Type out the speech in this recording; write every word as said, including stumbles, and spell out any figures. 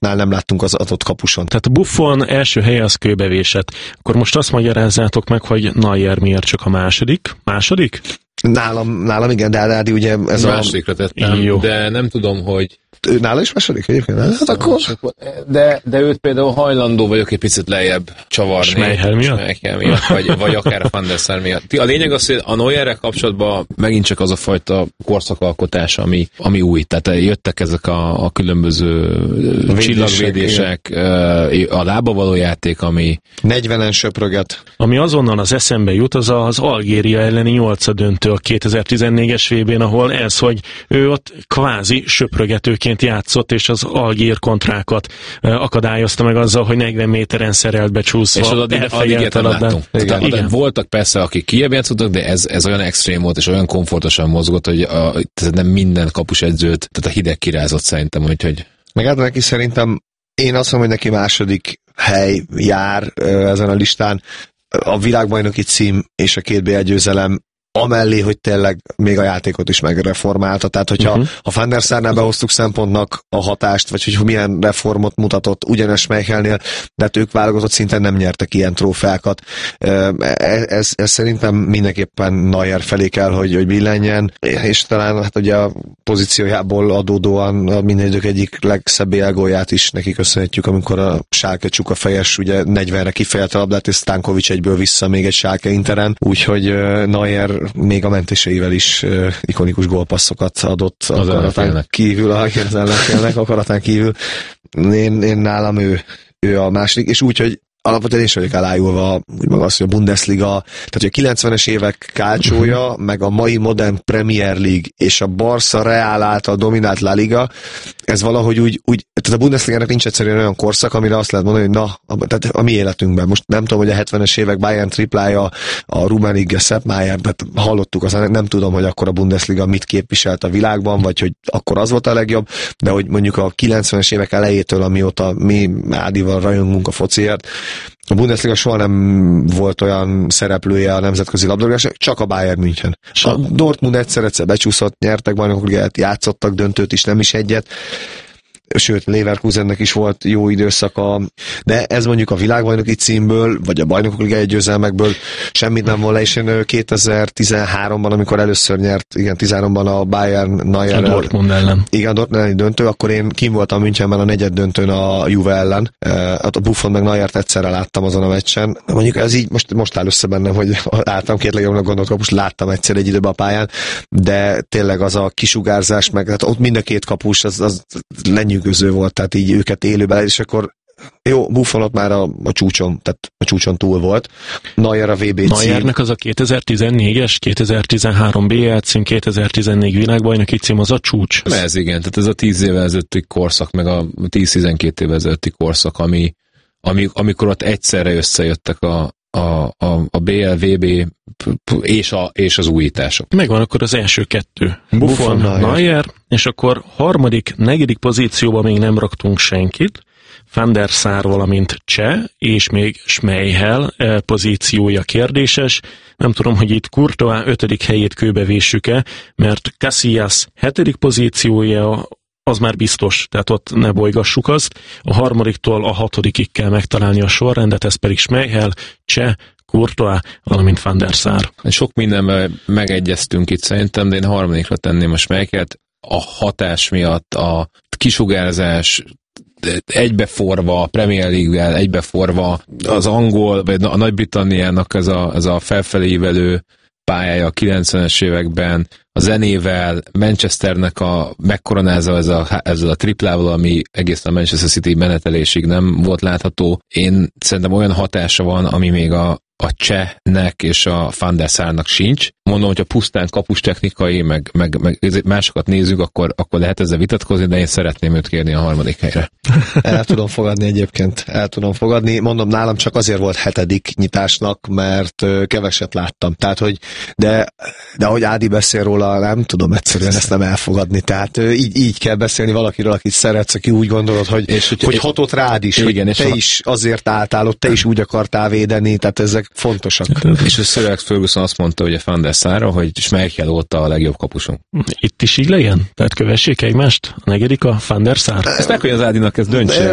Buffonnál nem láttunk az adott kapuson. Tehát a Buffon első helye az kőbevésett. Akkor most azt magyarázzátok meg, hogy Neuer miért csak a második? Második? Nálam, nálam igen, de Ádi ugye ez Másodikra a... tettem, jó. De nem tudom, hogy Ő nála is második egyébként? Hát akkor... De, de őt például hajlandó vagyok egy picit lejjebb csavarni. Schmeichel miatt? Schmeichel miatt, vagy, vagy akár a Van der Sar miatt. A lényeg az, hogy a Neuerrel kapcsolatban megint csak az a fajta korszakalkotás, ami, ami új. Tehát jöttek ezek a, a különböző Védések, csillagvédések, igen. A lába való játék, ami... negyvenen söpröget. Ami azonnal az eszembe jut, az az Algéria elleni nyolcadöntő a kétezer-tizennégyes vé bén, ahol ez, hogy ő ott kvázi söprögetőként játszott, és az algír kontrákat akadályozta meg azzal, hogy negyven méteren szerelt becsúszva. És az addig, addig nem láttunk. Tehát, igen. Voltak persze, akik kijebb játszottak, de ez, ez olyan extrém volt, és olyan komfortosan mozgott, hogy a, nem minden kapusedzőt, tehát a hideg kirázott szerintem, úgyhogy... Meg hát neki szerintem, én azt mondom, hogy neki második hely jár ezen a listán. A világbajnoki cím és a két bé el győzelem amellé, hogy tényleg még a játékot is megreformálta. Tehát, hogyha uh-huh. a Van der Sarnál behoztuk szempontnak a hatást, vagy hogy milyen reformot mutatott ugyanes Schmeichelnél, de hát ők válogatott szinten nem nyertek ilyen trófeákat. Ez, ez szerintem mindenképpen Neuer felé kell, hogy, hogy billenjen, és talán hát ugye a pozíciójából adódóan a minden idők egyik legszebb élgólját is neki köszönhetjük, amikor a Schalke csuka fejes, ugye negyvenre kifejelte a labdát, és Stankovic egyből vissza még egy Schalke Interen, úgyhogy Neuer még a mentéseivel is uh, ikonikus gólpasszokat adott az akaratán kívül, az ellenfélnek akaratán kívül. Én, én nálam ő, ő a második, és úgy, hogy alapvetően én is vagyok elájulva, úgy maga az, hogy a Bundesliga, tehát hogy a kilencvenes évek kácsója, meg a mai modern Premier League és a Barca Real által dominált La Liga, ez valahogy úgy, úgy tehát a Bundesligának nincs egyszerűen olyan korszak, amire azt lehet mondani, hogy na, a, tehát a mi életünkben. Most nem tudom, hogy a hetvenes évek Bayern triplája, a Rummenigge, Sepp Maier, tehát hallottuk, aztán nem tudom, hogy akkor a Bundesliga mit képviselt a világban, vagy hogy akkor az volt a legjobb, de hogy mondjuk a kilencvenes évek elejétől, amióta mi Ádival rajongunk a fociért, a Bundesliga soha nem volt olyan szereplője a nemzetközi labdarúgásnak, csak a Bayern München. A Dortmund egyszer-egyszer becsúszott, nyertek bajnokligát, játszottak döntőt is, nem is egyet. Sőt, Leverkusennek is volt jó időszaka, de ez mondjuk a világbajnoki címből, vagy a bajnokok ligája győzelmekből semmit nem volna, és én kétezer-tizenháromban, amikor először nyert, igen, tizenháromban a Bayern Neuer a Dortmund ellen. Igen, Dortmund elleni döntő, akkor én kim voltam Münchenben a negyed döntőn a Juve ellen. A Buffon meg Neuert egyszerre láttam azon a meccsen. Mondjuk ez így most, most áll össze bennem, hogy láttam két legjobbnak gondolt kapust, láttam egyszer egy időben a pályán, de tényleg az a kisugárzás, meg hát ott mind a két kapus, az, az lenyűgöző volt, tehát így őket élőben, és akkor jó, Buffon ott már a, a csúcson, tehát a csúcson túl volt. Neuer a vé bé cím. Neuernek az a kétezer-tizennégyes, kétezer-tizenhárom bé el cím, kétezer-tizennégy világbajnoki cím, az a csúcs. Ez igen, tehát ez a tíz évvel ezelőtti korszak, meg a tíz-tizenkét évvel ezelőtti korszak, ami, ami, amikor ott egyszerre összejöttek a, a, a, a bé el, vé bé és, a, és az újítások. Megvan akkor az első kettő. Buffon, Buffon Neuer, és akkor harmadik, negyedik pozícióban még nem raktunk senkit. Van der Sar, valamint Cseh, és még Schmeichel pozíciója kérdéses. Nem tudom, hogy itt Courtois ötödik helyét kőbevéssük-e, mert Casillas hetedik pozíciója az már biztos, tehát ott ne bolygassuk azt. A harmadiktól a hatodikig kell megtalálni a sorrendet, ez pedig Schmeichel, Cseh, Courtois, valamint Van der Sar. Sok mindenben megegyeztünk itt szerintem, de én harmadikra tenném a Schmeichelt. A hatás miatt, a kisugárzás, egybeforva, a Premier League-vel egybeforva, az angol, vagy a Nagy-Britanniának ez a, ez a felfelé ívelő pályája a kilencvenes években, a zenével, Manchesternek a megkoronázza ez a, ezzel a triplával, ami egészen a Manchester City menetelésig nem volt látható. Én szerintem olyan hatása van, ami még a a Csehnek és a Van der Sarnak sincs. Mondom, hogy a pusztán kapustechnikai, meg, meg, meg másokat nézzük, akkor, akkor lehet ezzel vitatkozni, de én szeretném őt kérni a harmadik helyre. El tudom fogadni egyébként, el tudom fogadni. Mondom, nálam csak azért volt hetedik nyitásnak, mert keveset láttam. Tehát, hogy de, de ahogy Ádi beszél róla, nem tudom egyszerűen ezt nem elfogadni. Tehát így, így kell beszélni valakiről, akit szeretsz, aki úgy gondolod, hogy, és, hogy, hogy hatott rád is, igen, hogy te a... is azért álltál ott, te is úgy akartál védeni, tehát ezek fontosak. És a Sir Alex Ferguson azt mondta, hogy a Van der Sarra, hogy Schmeichel óta a legjobb kapusunk. Itt is így legyen? Tehát kövessék egymást? A negyedik a Van der Sar? Ezt meg, hogy az Ádinak ez döntse.